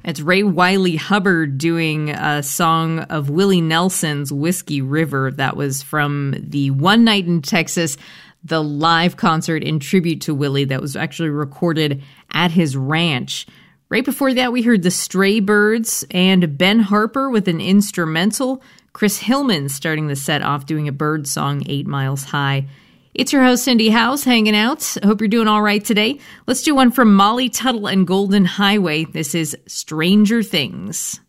It's Ray Wiley Hubbard doing a song of Willie Nelson's Whiskey River. That was from the One Night in Texas, the live concert in tribute to Willie that was actually recorded at his ranch. Right before that, we heard the Stray Birds and Ben Harper with an instrumental. Chris Hillman starting the set off doing a bird song, 8 Miles High. It's your host, Cindy House, hanging out. I hope you're doing all right today. Let's do one from Molly Tuttle and Golden Highway. This is Stranger Things.